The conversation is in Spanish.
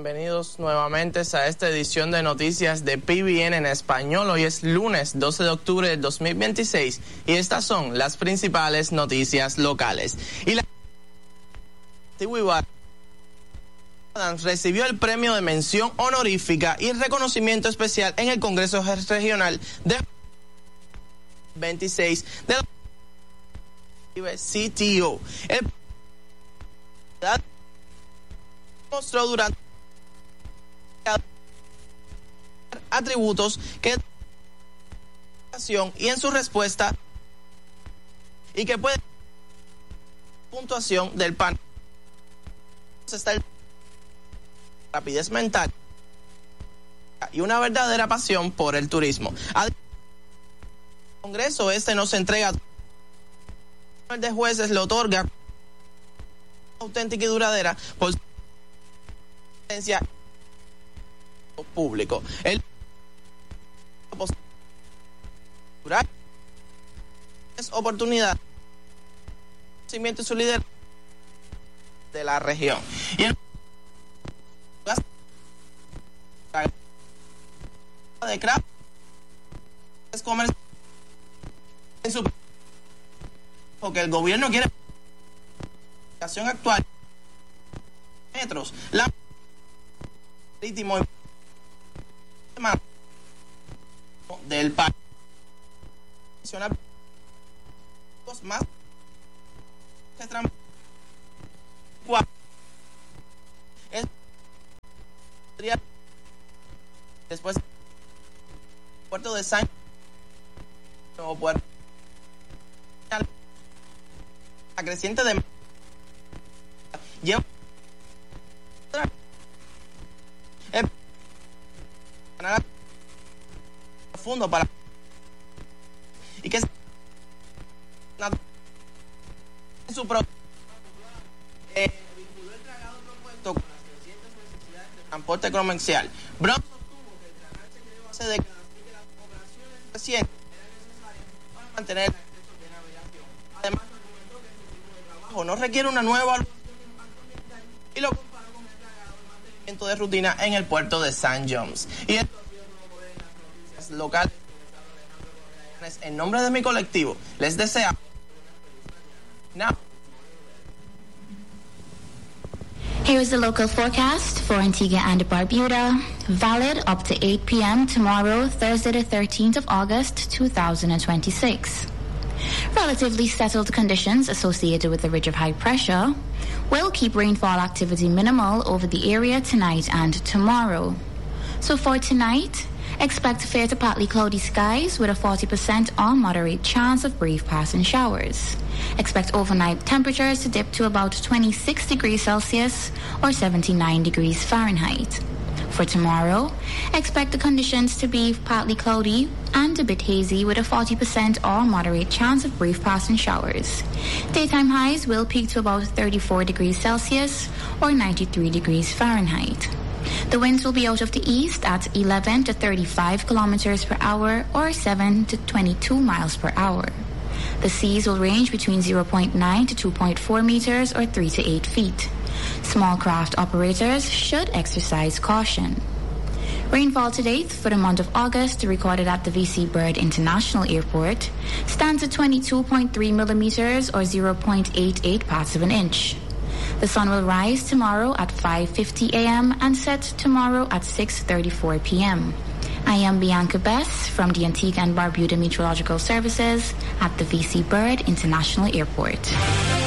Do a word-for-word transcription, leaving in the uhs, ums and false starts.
bienvenidos nuevamente a esta edición de noticias de P B N en español. Hoy es lunes doce de octubre del dos mil veintiséis y estas son las principales noticias locales. Y la recibió el premio de mención honorífica y reconocimiento especial en el Congreso Regional de veintiséis de la C T O. El mostró durante atributos que y en su respuesta y que puede puntuación del panel está el rapidez mental y una verdadera pasión por el turismo. El Congreso este no se entrega, el de jueces le otorga auténtica y duradera por su presencia público. El es oportunidad, conocimiento y su líder de la región. Y el de craft es comercio en su porque el gobierno quiere la situación actual metros la marítimo del país más es después puerto de San nuevo puerto la creciente de lleva el canal profundo para y que es en su pro eh, vinculó el dragado propuesto con las crecientes necesidades de transporte comercial. Brown sostuvo que el canal se creó hace décadas y que las operaciones recientes eran necesarias para mantener el acceso de navegación. Además, argumentó que su tipo de trabajo no requiere una nueva evaluación de impacto ambiental y lo comparó con el dragado de mantenimiento de rutina en el puerto de Saint John's. Y esto ha sido todo por en las noticias locales. En nombre de mi colectivo, les deseo now. Here is the local forecast for Antigua and Barbuda, valid up to eight p.m. tomorrow, Thursday the thirteenth of August, two thousand twenty-six. Relatively settled conditions associated with the ridge of high pressure will keep rainfall activity minimal over the area tonight and tomorrow. So for tonight, expect fair to partly cloudy skies with a forty percent or moderate chance of brief passing showers. Expect overnight temperatures to dip to about twenty-six degrees Celsius or seventy-nine degrees Fahrenheit. For tomorrow, expect the conditions to be partly cloudy and a bit hazy with a forty percent or moderate chance of brief passing showers. Daytime highs will peak to about thirty-four degrees Celsius or ninety-three degrees Fahrenheit. The winds will be out of the east at eleven to thirty-five kilometers per hour or seven to twenty-two miles per hour. The seas will range between zero point nine to two point four meters or three to eight feet. Small craft operators should exercise caution. Rainfall to date for the month of August recorded at the V C Bird International Airport stands at twenty-two point three millimeters or zero point eight eight parts of an inch. The sun will rise tomorrow at five fifty a.m. and set tomorrow at six thirty-four p.m. I am Bianca Bess from the Antigua and Barbuda Meteorological Services at the V C Bird International Airport.